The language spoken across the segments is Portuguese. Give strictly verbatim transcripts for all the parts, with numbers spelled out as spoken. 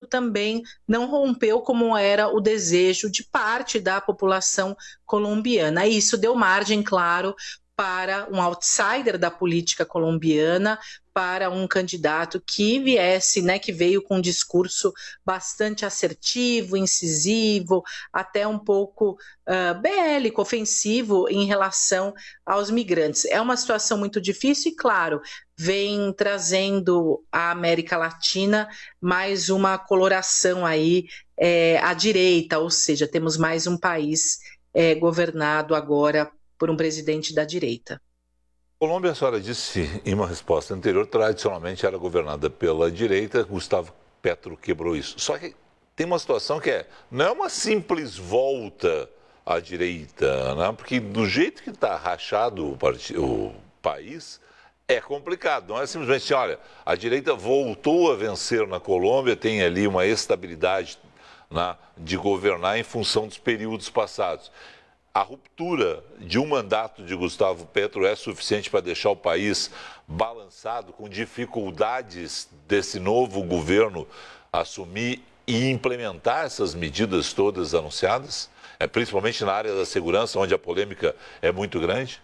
também não rompeu como era o desejo de parte da população colombiana. E isso deu margem, claro, para um outsider da política colombiana, para um candidato que viesse, né, que veio com um discurso bastante assertivo, incisivo, até um pouco uh, bélico, ofensivo em relação aos migrantes. É uma situação muito difícil e, claro, vem trazendo à América Latina mais uma coloração aí é, à direita, ou seja, temos mais um país é, governado agora por um presidente da direita. Colômbia, a senhora disse em uma resposta anterior, tradicionalmente era governada pela direita, Gustavo Petro quebrou isso. Só que tem uma situação que é, não é uma simples volta à direita, né? Porque do jeito que está rachado o, part... o país, é complicado. Não é simplesmente assim, olha, a direita voltou a vencer na Colômbia, tem ali uma estabilidade, né, de governar em função dos períodos passados. A ruptura de um mandato de Gustavo Petro é suficiente para deixar o país balançado, com dificuldades desse novo governo assumir e implementar essas medidas todas anunciadas? É, principalmente na área da segurança, onde a polêmica é muito grande?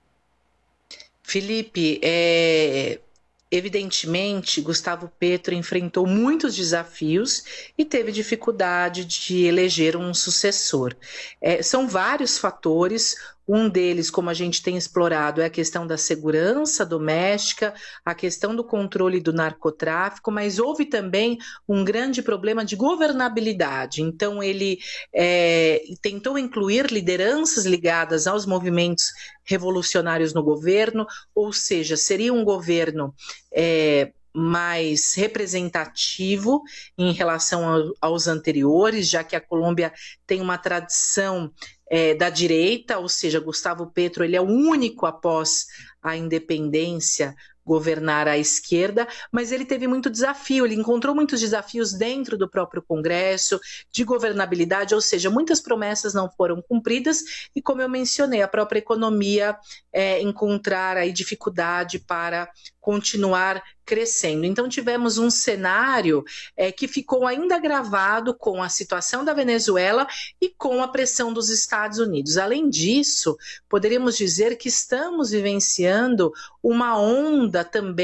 Felipe, é... evidentemente, Gustavo Petro enfrentou muitos desafios e teve dificuldade de eleger um sucessor. É, são vários fatores, um deles, como a gente tem explorado, é a questão da segurança doméstica, a questão do controle do narcotráfico, mas houve também um grande problema de governabilidade. Então, ele é, tentou incluir lideranças ligadas aos movimentos revolucionários no governo, ou seja, seria um governo É, mais representativo em relação ao, aos anteriores, já que a Colômbia tem uma tradição é, da direita, ou seja, Gustavo Petro ele é o único após a independência governar à esquerda, mas ele teve muito desafio, ele encontrou muitos desafios dentro do próprio Congresso, de governabilidade, ou seja, muitas promessas não foram cumpridas e, como eu mencionei, a própria economia é, encontrar aí dificuldade para continuar crescendo. Então tivemos um cenário é, que ficou ainda agravado com a situação da Venezuela e com a pressão dos Estados Unidos. Além disso, poderíamos dizer que estamos vivenciando uma onda também